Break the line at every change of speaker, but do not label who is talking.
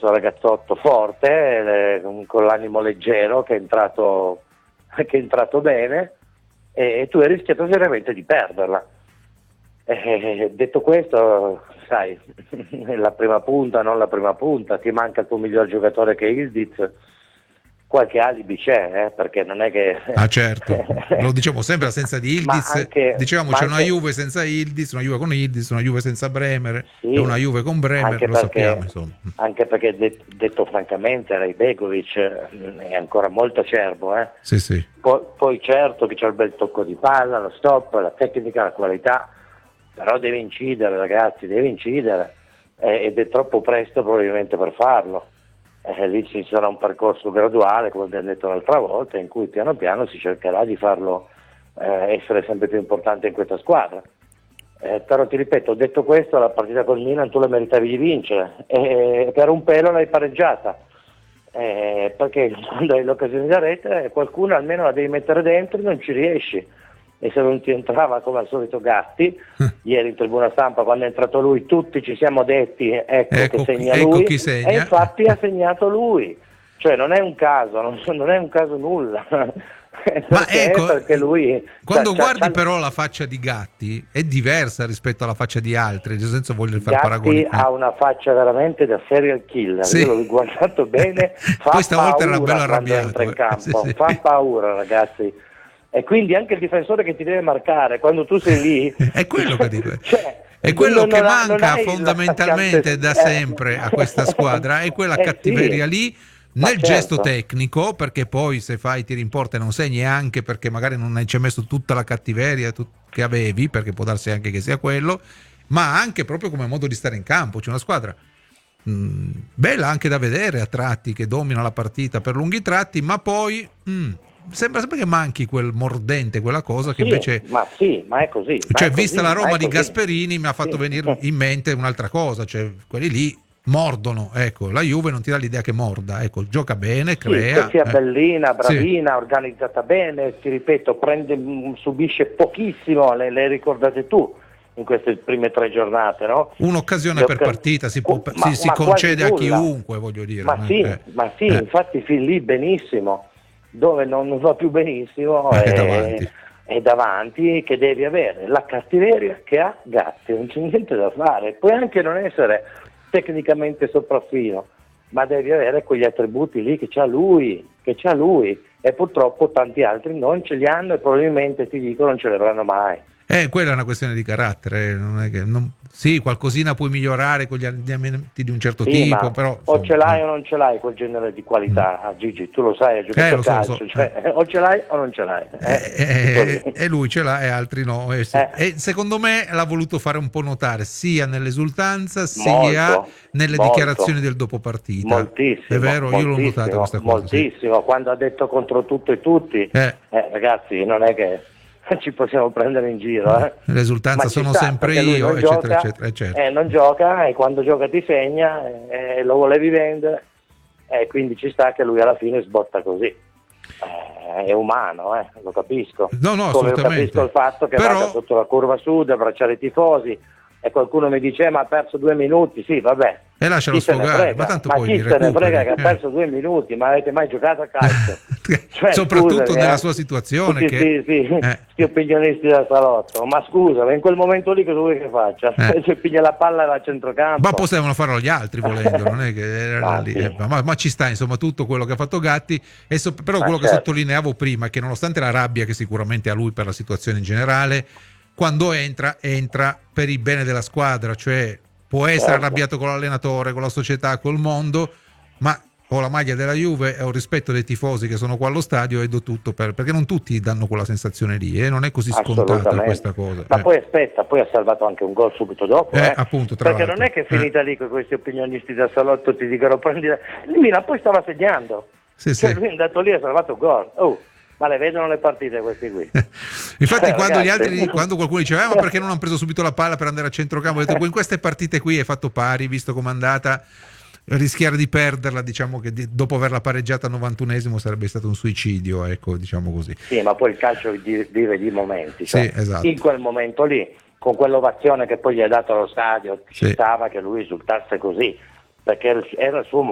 questo ragazzotto forte, con l'animo leggero, che è entrato bene, e tu hai rischiato seriamente di perderla. Detto questo, sai, la prima punta, non la prima punta, ti manca il tuo miglior giocatore che è Ildiz, qualche alibi c'è, perché non è che...
certo, lo diciamo sempre, senza di Ildiz, dicevamo c'è una Juve senza Ildiz, una Juve con Ildiz, una Juve senza Bremer,
sì,
e una Juve con Bremer, lo sappiamo, insomma.
Anche perché, detto francamente, Rajbegovic è ancora molto acerbo,
Sì.
Poi certo che c'è il bel tocco di palla, lo stop, la tecnica, la qualità, però deve incidere, ragazzi, deve incidere, ed è troppo presto probabilmente per farlo. Lì ci sarà un percorso graduale, come abbiamo detto l'altra volta, in cui piano piano si cercherà di farlo essere sempre più importante in questa squadra. Però ti ripeto, detto questo, la partita col Milan tu la meritavi di vincere, e per un pelo l'hai pareggiata, perché quando hai l'occasione da rete qualcuno almeno la devi mettere dentro e non ci riesci. E se non ti entrava come al solito Gatti, ieri in tribuna stampa quando è entrato lui tutti ci siamo detti ecco che segna lui,
chi segna.
E infatti ha segnato lui, cioè non è un caso, non è un caso nulla.
Ma
perché lui
quando guardi però la faccia di Gatti è diversa rispetto alla faccia di altri, nel senso voglio fare paragoni.
Gatti ha una faccia veramente da serial killer,
sì.
Io l'ho guardato bene, fa
poi stavolta era bello
quando
arrabbiato,
entra in campo,
sì.
fa paura, ragazzi. E quindi anche il difensore che ti deve marcare quando tu sei lì
è quello che dico.
Cioè,
è quello che manca fondamentalmente da sempre a questa squadra, è quella cattiveria lì nel gesto tecnico, perché poi se fai i tiri in porta non segni, anche perché magari non hai messo tutta la cattiveria che avevi, perché può darsi anche che sia quello, ma anche proprio come modo di stare in campo. C'è una squadra bella anche da vedere a tratti, che domina la partita per lunghi tratti, ma poi sembra sempre che manchi quel mordente, quella cosa che invece...
ma è così.
Cioè, vista la Roma di Gasperini, mi ha fatto venire in mente un'altra cosa, cioè quelli lì mordono, ecco, la Juve non ti dà l'idea che morda, ecco, gioca bene, crea...
che sia bellina, bravina, organizzata bene, ti ripeto, subisce pochissimo, le ricordate tu in queste prime 3 giornate, no?
Un'occasione per partita si concede a chiunque, voglio dire.
Ma sì, infatti fin lì benissimo. Dove non va più benissimo è davanti, che devi avere la cattiveria che ha Gatti, non c'è niente da fare. Puoi anche non essere tecnicamente sopraffino, ma devi avere quegli attributi lì che c'ha lui, e purtroppo tanti altri non ce li hanno, e probabilmente, ti dico, non ce li avranno mai.
Quella è una questione di carattere, non è che sì, qualcosina puoi migliorare con gli allenamenti di un certo tipo, però
o ce l'hai o non ce l'ai quel genere di qualità, Gigi, tu lo sai, hai giocato a calcio, o ce l'hai o non ce l'hai.
E lui ce l'ha e altri no. E secondo me l'ha voluto fare un po' notare sia nell'esultanza sia nelle dichiarazioni del dopo partita.
Moltissimo.
È vero, io l'ho notato questa cosa.
Moltissimo, quando ha detto contro tutto e tutti, ragazzi, non è che ci possiamo prendere in giro,
L'esultanza sono sempre io, eccetera, eccetera.
Non gioca, e quando gioca ti segna, lo volevi vendere, quindi ci sta che lui alla fine sbotta così. È umano, lo capisco.
No,
come capisco il fatto che vada sotto la curva sud a abbracciare i tifosi, e qualcuno mi dice ma ha perso 2 minuti, sì vabbè,
e lascialo sfogare, ma tanto poi
chi se ne frega che ha perso 2 minuti, ma avete mai giocato a calcio?
Soprattutto nella sua situazione,
sti opinionisti da salotto, ma scusa, in quel momento lì cosa vuoi che faccia? Se piglia la palla da centrocampo,
ma potevano farlo gli altri volendo, non è che era lì. Ma ci sta, insomma, tutto quello che ha fatto Gatti, però quello che sottolineavo prima è che nonostante la rabbia che sicuramente ha lui per la situazione in generale, quando entra per il bene della squadra, cioè può essere arrabbiato con l'allenatore, con la società, col mondo, ma ho la maglia della Juve e ho rispetto dei tifosi che sono qua allo stadio, e do tutto perché non tutti danno quella sensazione lì, non è così scontata questa cosa.
Ma poi aspetta, poi ha salvato anche un gol subito dopo,
appunto,
perché non è che è finita lì con questi opinionisti da salotto ti dicono prendi il Milan, poi stava segnando, lui è andato lì e ha salvato un gol. Ma le vedono le partite questi qui.
Infatti quando qualcuno diceva ma perché non hanno preso subito la palla per andare a centrocampo, ho detto in queste partite qui hai fatto pari, visto com'è andata, rischiare di perderla, diciamo che dopo averla pareggiata al 91esimo sarebbe stato un suicidio, ecco, diciamo così.
Sì, ma poi il calcio vive di momenti,
esatto.
In quel momento lì, con quell'ovazione che poi gli ha dato allo stadio, ci stava che lui risultasse così, perché era il suo